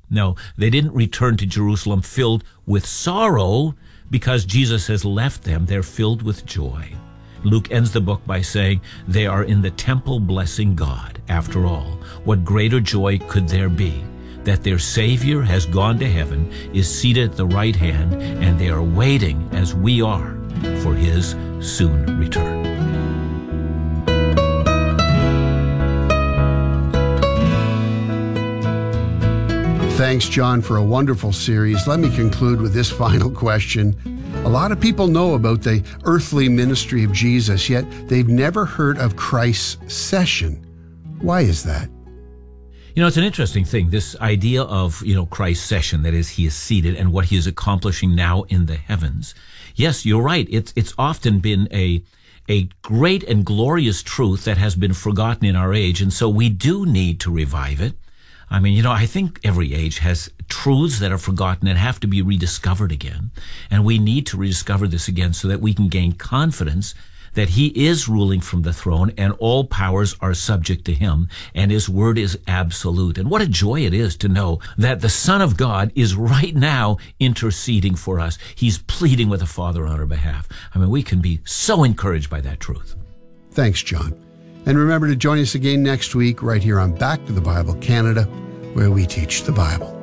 No, they didn't return to Jerusalem filled with sorrow because Jesus has left them. They're filled with joy. Luke ends the book by saying they are in the temple blessing God. After all, what greater joy could there be that their Savior has gone to heaven, is seated at the right hand, and they are waiting, as we are, for his soon return. Thanks, John, for a wonderful series. Let me conclude with this final question. A lot of people know about the earthly ministry of Jesus, yet they've never heard of Christ's session. Why is that? You know, it's an interesting thing, this idea of, Christ's session, that is, he is seated and what he is accomplishing now in the heavens. Yes, you're right. It's often been a great and glorious truth that has been forgotten in our age, and so we do need to revive it. I mean, I think every age has truths that are forgotten and have to be rediscovered again. And we need to rediscover this again so that we can gain confidence that he is ruling from the throne and all powers are subject to him and his word is absolute. And what a joy it is to know that the Son of God is right now interceding for us. He's pleading with the Father on our behalf. I mean, we can be so encouraged by that truth. Thanks, John. And remember to join us again next week right here on Back to the Bible Canada, where we teach the Bible.